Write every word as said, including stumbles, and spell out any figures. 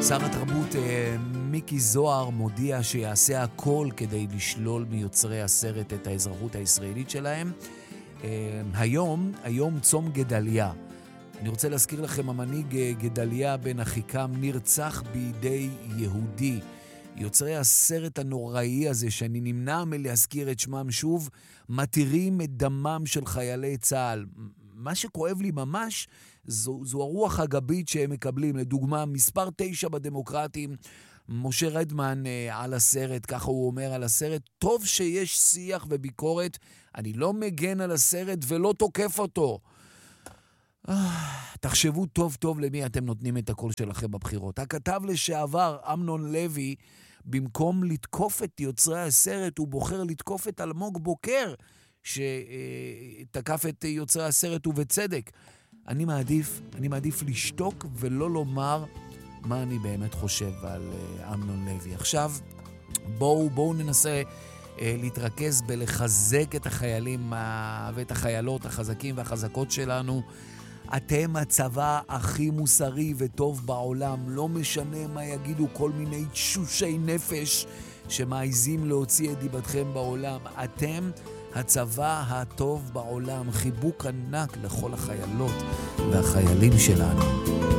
שר התרבות מיקי זוהר מודיע שיעשה הכל כדי לשלול מיוצרי הסרט את האזרחות הישראלית שלהם. היום, היום צום גדליה. אני רוצה להזכיר לכם, המנהיג גדליה בן אחיקם נרצח בידי יהודי. יוצרי הסרט הנוראי הזה, שאני נמנע מלהזכיר את שמם שוב, מתירים את דמם של חיילי צה"ל. מה שכואב לי ממש, זו, זו הרוח הגבית שהם מקבלים. לדוגמה, מספר תשע בדמוקרטים, משה רדמן אה, על הסרט, ככה הוא אומר על הסרט, טוב שיש שיח וביקורת, אני לא מגן על הסרט ולא תוקף אותו. תחשבו טוב טוב למי אתם נותנים את הקול שלכם בבחירות. הכתב לשעבר אמנון לוי, במקום לתקוף את יוצרי הסרט, הוא בוחר לתקוף את אלמוג בוקר, שתקף את יוצרי הסרט ובצדק. אני מעדיף, אני מעדיף לשתוק ולא לומר מה אני באמת חושב על אמנון לוי. עכשיו, בואו, בואו ננסה להתרכז בלחזק את החיילים ואת החיילות החזקים והחזקות שלנו. אתם הצבא הכי מוסרי וטוב בעולם, לא משנה מה יגידו כל מיני תשושי נפש שמעיזים להוציא את דיבתכם בעולם. אתם הצבא הטוב בעולם. חיבוק ענק לכל החיילות והחיילים שלנו.